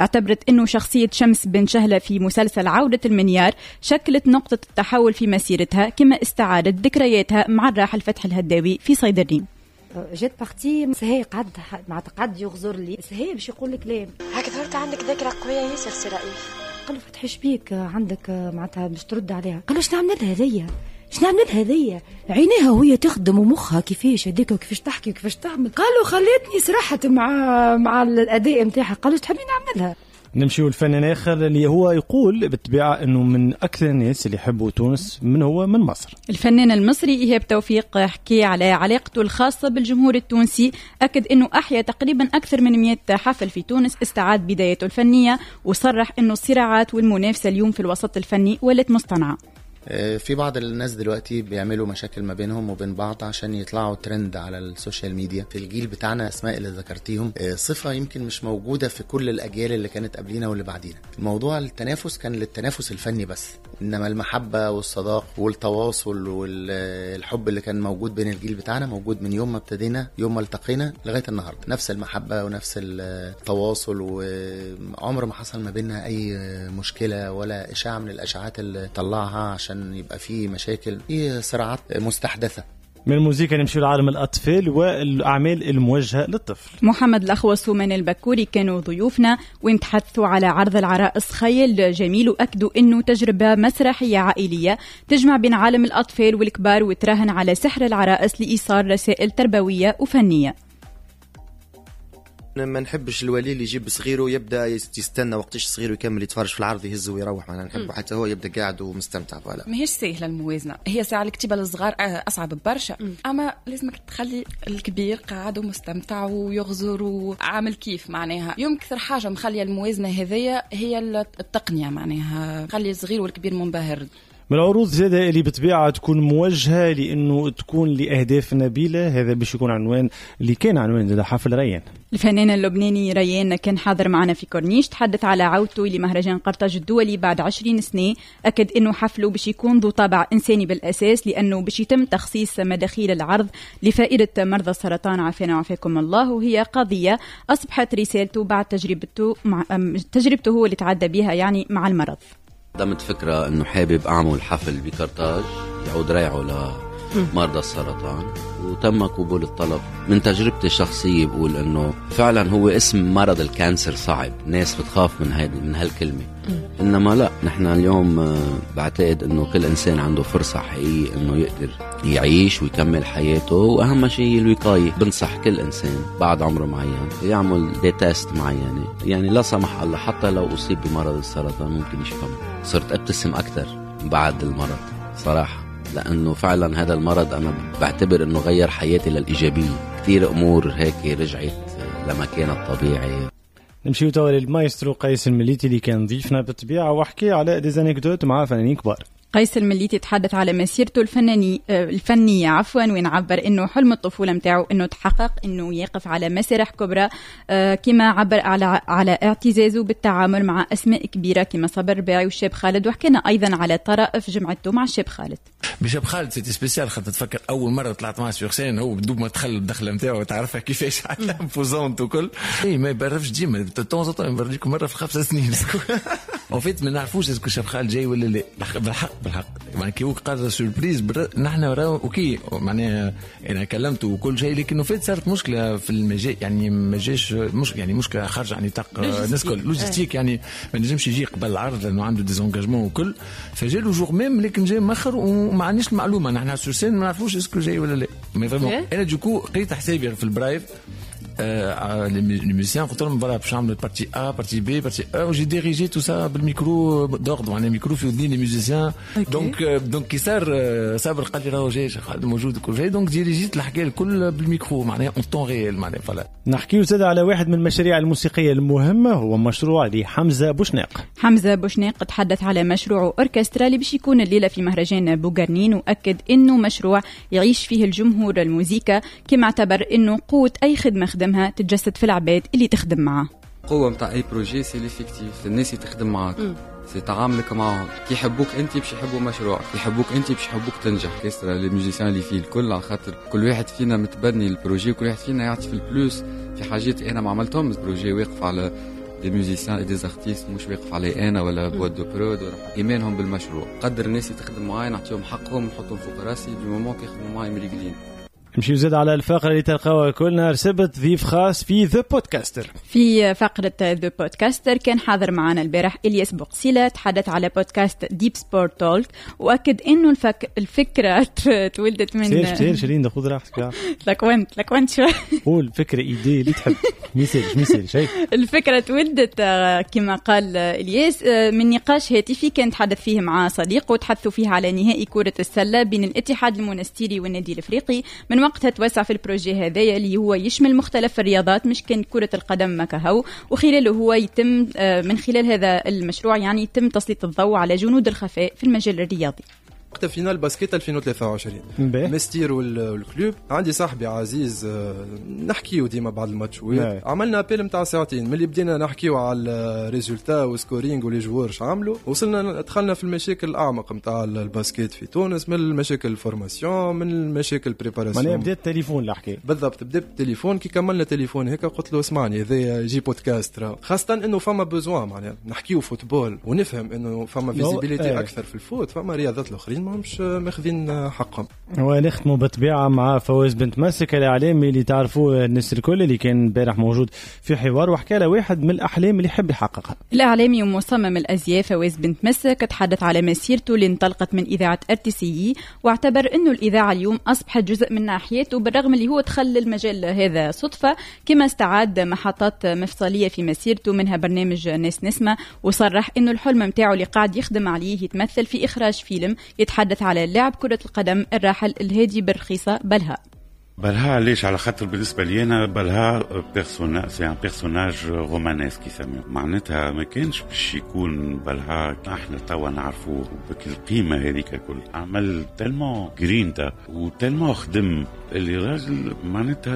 اعتبرت أنه شخصية شمس بن شهلة في مسلسل عودة المنيار شكلت نقطة التحول في مسيرتها، كما استعادت ذكرياتها مع الراحل فتحي الهداوي في صيد الريم. جات بارتي سهي قعد يغزر لي سهي باش يقول لك كلام هاك ظهرت عندك ذاكرة قوية ياسر سي رئيف. قال له فتحي شبيك عندك معناتها باش ترد عليها؟ قال له شنو نعمل لها هذيا عينيها وهي تخدم ومخها كيفاش هذيك وكيفاش تحكي وكيفاش تعمل. قالوا خليتني سرحت مع الاداء نتاعها. قالوا تحبين نعملها. نمشيو الفنان آخر اللي هو يقول بالطبيعة أنه من أكثر الناس اللي يحبوا تونس من مصر. الفنان المصري إيهاب توفيق حكي على علاقته الخاصة بالجمهور التونسي، أكد أنه أحيا تقريبا أكثر من 100 حفل في تونس، استعاد بدايته الفنية وصرح أنه الصراعات والمنافسة اليوم في الوسط الفني ولت مصطنعة. في بعض الناس دلوقتي بيعملوا مشاكل ما بينهم وبين بعض عشان يطلعوا ترند على السوشيال ميديا. في الجيل بتاعنا اسماء اللي ذكرتيهم صفة يمكن مش موجودة في كل الأجيال اللي كانت قبلينا واللي بعدينا. الموضوع التنافس كان للتنافس الفني بس، إنما المحبة والصداقة والتواصل والحب اللي كان موجود بين الجيل بتاعنا موجود من يوم ما ابتدينا، يوم ما التقينا لغاية النهاردة. نفس المحبة ونفس التواصل، وعمر ما حصل ما بيننا أي مشكلة ولا إشاعة من الإشاعات اللي طلعها عشان يبقى فيه مشاكل، فيه صراعات مستحدثة. من الموسيقى نمشي لعالم الأطفال والأعمال الموجهة للطفل. محمد الأخوص ومن البكوري كانوا ضيوفنا ويتحدثوا على عرض العرائس خيل جميل، وأكدوا أنه تجربة مسرحية عائلية تجمع بين عالم الأطفال والكبار وتراهن على سحر العرائس لإيصال رسائل تربوية وفنية. ما نحبش الولي اللي يجيب صغيره يبدا يستنى وقتاش صغيره يكمل يتفرج في العرض يهز ويروح. معنا نحبه حتى هو يبدا قاعد ومستمتع. فوالا ماهيش سهله الموازنه، هي ساعه الكتيبه للصغار اصعب برشا، اما لازمك تخلي الكبير قاعد ومستمتع ويغزر وعامل كيف. معناها يوم كثر حاجه مخليه الموازنه هذيا هي التقنيه، معناها خلي الصغير والكبير منبهر. من العروض زادة اللي بطبيعة تكون موجهة لأنه تكون لأهداف نبيلة، هذا باش يكون عنوان اللي كان عنوان حفل ريان. الفنان اللبناني ريان كان حاضر معنا في كورنيش، تحدث على عودته لمهرجان قرطاج الدولي بعد 20 سنة. أكد أنه حفله باش يكون ذو طابع إنساني بالأساس، لأنه باش يتم تخصيص مداخيل العرض لفائدة مرضى السرطان عافانا وعافاكم الله، وهي قضية أصبحت رسالته بعد تجربته هو اللي تعدى بها يعني مع المرض. قدمت فكرة انه حابب اعمل حفل بقرطاج يعود ريعه لمرضى السرطان، وتم قبول الطلب. من تجربتي الشخصية بقول انه فعلا هو اسم مرض الكانسر صعب، الناس بتخاف من هالكلمة، انما لا، نحن اليوم بعتقد انه كل انسان عنده فرصة حقيقية انه يقدر يعيش ويكمل حياته، واهم شيء الوقاية. بنصح كل انسان بعد عمر معين يعمل دي تيست معينة، يعني لا سمح الله حتى لو اصيب بمرض السرطان ممكن يشفى. صرت ابتسم اكثر بعد المرض صراحة، لأنه فعلا هذا المرض أنا بعتبر أنه غير حياتي للإيجابية. كثير أمور هيك رجعت لمكانها الطبيعي. نمشي توا للمايسترو قيس المليتي اللي كان ضيفنا بالطبيعة وحكي على ديزانيكدوت مع فنانين كبار. قيس المليتي تحدث على مسيرته الفنية وين عبر انه حلم الطفولة متاعه انه تحقق، انه يقف على مسرح كبرى، كما عبر على اعتزازه بالتعامل مع اسماء كبيرة كما صبر رباعي والشاب خالد، وحكينا ايضا على طرائف جمعته مع الشاب خالد. بشاب خالد سيتي سبيسيال، خاطر تفكر اول مرة طلعت معه سيغ سين هو بدون ما تخلي الدخلة متاعه تعرفها كيفاش على امبوزونت وكل شيء، ما يبرفش ديما تونزو نوريكم مرة في 5 سنين. وفيت ما نعرفوش اسكو شاب خالد جاي ولا لا. بالحق يعني كي هو قرر سوربريز نحن راهو اوكي، معناها انا كلمته وكل شيء، لكنه فات صارت مشكله في المجال، يعني ما جاش مشكله، يعني مشكله خارجه عن نطاق الناس كل لوجيستيك، يعني ما نجمش يجي قبل العرض لانه عنده ديزونجاجمون وكل، فجا له جور ميم لكن جاي مخر وما عندناش المعلومه. نحن سور سين ما نعرفوش اسكو جاي ولا لا. مي فريمون انا دوكو قريت حسابي في البرايف les musiciens قلت لهم voilà باش نعمل بارتي A بارتي B بارتي A وجي ديريجي تو سا بالميكرو دوغ، يعني ميكرو في ودني لي ميوزيسيان. دونك كي صار صابر قال لي راهو جاي خالد موجود كل شيء، دونك ديريجيت الحكايه الكل بالميكرو معناها اون طون ريال معناها. فلا نحكيو زاد على واحد من المشاريع الموسيقيه المهمه، هو مشروع لحمزه بوشناق. حمزه بوشناق تحدث على مشروعه اوركسترا اللي باش يكون الليله في مهرجان بوغرنين، واكد انه مشروع يعيش فيه الجمهور الموسيقى، كما اعتبر انه قوه اي خدمه خدمها تتجسد في العباد اللي تخدم معاه. قوة متاع أي بروجي سي ليفيكتيف، الناس اللي تخدم معاك سي تعاملك معهم، كي يحبوك أنت باش يحبوا مشروعك، كي يحبوك أنت باش يحبوك تنجح. كيسرا لي ميوزيسيان اللي فيه الكل، على خاطر كل واحد فينا متبني البروجي وكل واحد فينا يعطي في البلوس في حاجات أنا ما عملتهم. البروجي واقف على دي ميوزيسيان اي دي ارتيست مش واقف علي انا ولا بواد دو برود ولا ايمانهم بالمشروع. قدر الناس تخدم معايا نعطيهم حقهم نحطهم فوق راسي دي مومون كيخدموا معايا مريقلين. نمشي زاد على الفقرة اللي تلقاوها كل نهار سبت ضيف خاص في ذا بودكاستر. في فقرة ذا بودكاستر كان حاضر معنا البارح إلياس بوقسيلة، تحدث على بودكاست ديب سبورت تولك، وأكد إنه الفكرة تولدت من سير شيرين خذ راحتك. لك وانت شو قول فكرة إيدي اللي تحب ميسير شيء. الفكرة تولدت كما قال إلياس من نقاش هاتفي كان تحدث فيه مع صديق وتحدثوا فيه على نهائي كرة السلة بين الاتحاد المونستيري والنادي الأفريقي. من وقتها توسع في البروجي هذايا اللي هو يشمل مختلف الرياضات مش كان كرة القدم ما كهو، وخلاله هو يتم من خلال هذا المشروع يعني يتم تسليط الضوء على جنود الخفاء في المجال الرياضي. وقت فينال باسكيت 2023 مستير والكلوب عندي صاحبي عزيز نحكيو ديما بعد الماتشوات، عملنا ابيل نتاع ساعتين ملي بدينا نحكيو على الريزولتا وسكورينغ ولي جوار عملوا، وصلنا دخلنا في المشاكل الاعمق نتاع الباسكيت في تونس، من المشاكل الفورماسيون من المشاكل بريباراسيون. معناها بدات التليفون الحكايه بالضبط، بدات بالتليفون كي كملنا تليفون هيك قلت له اسمعني هذا جي بودكاست، خاصه انه فما بوزوان معناها نحكيو فوتبول ونفهم انه فما فيزيبيليتي اكثر في الفوت، فما رياضات الاخرين ما مش ماخذين حقهم. ونختموا بالطبيعه مع فواز بنت مسك الاعلامي اللي تعرفوه الناس الكل اللي كان امبارح موجود في حوار وحكى له واحد من الاحلام اللي يحب يحققها. الاعلامي ومصمم الازياء فواز بنت مسك تحدث على مسيرته اللي انطلقت من اذاعه RTCI، واعتبر انه الاذاعه اليوم اصبحت جزء من حياته بالرغم اللي هو دخل المجال هذا صدفه، كما استعاد محطات مفصليه في مسيرته منها برنامج ناس نسمه، وصرح انه الحلم نتاعو اللي قاعد يخدم عليه يتمثل في اخراج فيلم يتحدث على لاعب كرة القدم الراحل الهادي برخيصة بلها. بلها ليش؟ على خاطر بالنسبة لي أنا بلها سي ان بيرسوناج رومانسكي يسموه، معناتها ما كانش باش يكون بلها احنا توا نعرفوه بالقيمة هذيك الكل. عمل تلمو جرينتا وتلمو خدم اللي راجل معناتها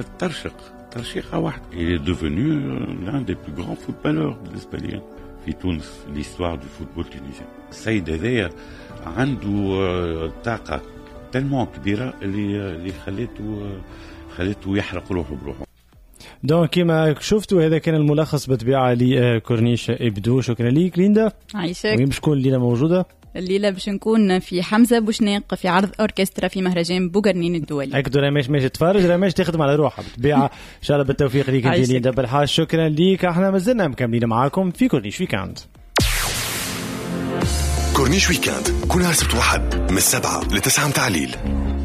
ترشيقة واحدة. Il est devenu l'un des plus grands footballeurs بالنسبة لي في تونس l'histoire du football tunisien. السيد هذايا عنده طاقة تلمو كبيرة اللي خليته يحرق روحه بروحه. دونك كما شفتوا هذا كان الملخص بطبيعة لكورنيش ابدو. شكرا ليك ليندا. عايشك. وين باش تكون الليلة موجودة؟ الليلة باش نكون في حمزة بوشناق في عرض أوركسترا في مهرجان بوغرنين الدولي. أكدو رماش ماشي تفرج، رماش تخدم على روحها بطبيعة. إن شاء الله بالتوفيق ليك انت ليندا بالحاج. شكرا ليك. احنا مازلنا مكملين معاكم في كورنيش ويكاند. كورنيش ويكاند كل نهار سبت واحد من 7 ل 9 متاع الليل.